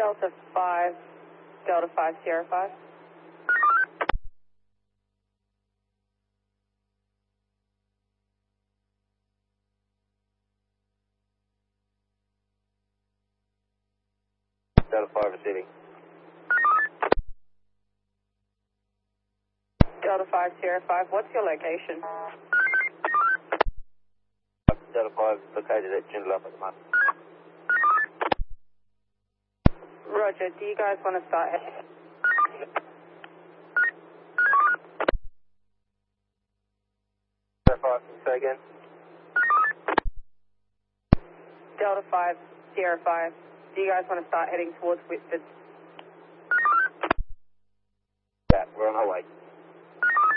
Delta 5, Delta 5, Sierra 5. Delta 5 receiving. Delta 5, Sierra 5, what's your location? Delta 5 located at Joondalup at the moment. Roger, do you guys want to start? Delta 5, say again. Delta 5, Sierra 5, do you guys want to start heading towards Whitford?